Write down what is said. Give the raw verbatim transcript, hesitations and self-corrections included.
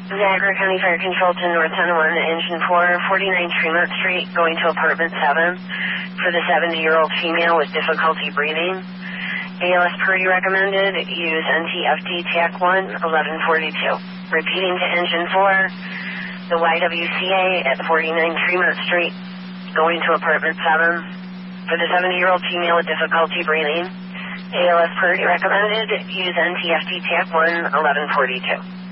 Niagara County Fire Control to North ten oh one, Engine four, forty-nine Tremont Street, going to apartment seven for the seventy-year-old female with difficulty breathing. A L S Purdy recommended. Use N T F D T A C one, eleven forty-two. Repeating to Engine four, the Y W C A at forty-nine Tremont Street, going to apartment seven for the seventy-year-old female with difficulty breathing. A L S Purdy recommended. Use N T F D T A C one, eleven forty-two.